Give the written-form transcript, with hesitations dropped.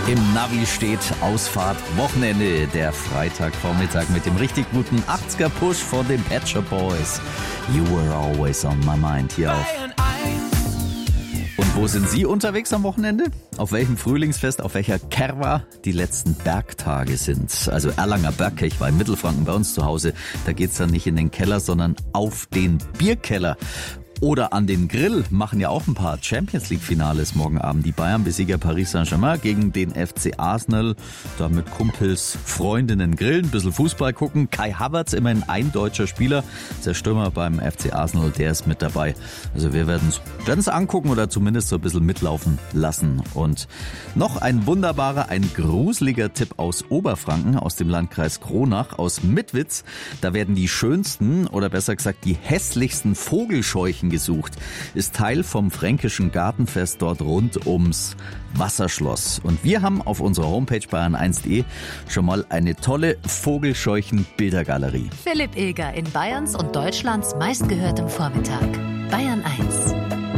Im Navi steht Ausfahrt Wochenende, der Freitagvormittag mit dem richtig guten 80er-Push von den Pet Shop Boys. You were always on my mind hier auf. Und wo sind Sie unterwegs am Wochenende? Auf welchem Frühlingsfest, auf welcher Kerwa die letzten Bergtage sind? Also Erlanger Bergkirch, ich war in Mittelfranken bei uns zu Hause. Da geht's dann nicht in den Keller, sondern auf den Bierkeller. Oder an den Grill, machen ja auch ein paar Champions-League-Finales morgen Abend. Die Bayern-Besieger Paris Saint-Germain gegen den FC Arsenal. Da mit Kumpels, Freundinnen grillen, ein bisschen Fußball gucken. Kai Havertz, immerhin ein deutscher Spieler, der Stürmer beim FC Arsenal, der ist mit dabei. Also wir werden es angucken oder zumindest so ein bisschen mitlaufen lassen. Und noch ein wunderbarer, ein gruseliger Tipp aus Oberfranken, aus dem Landkreis Kronach, aus Mitwitz. Da werden die schönsten oder besser gesagt die hässlichsten Vogelscheuchen gesucht, ist Teil vom fränkischen Gartenfest dort rund ums Wasserschloss. Und wir haben auf unserer Homepage bayern1.de schon mal eine tolle Vogelscheuchen-Bildergalerie. Philipp Ilger in Bayerns und Deutschlands meistgehörtem Vormittag. Bayern 1.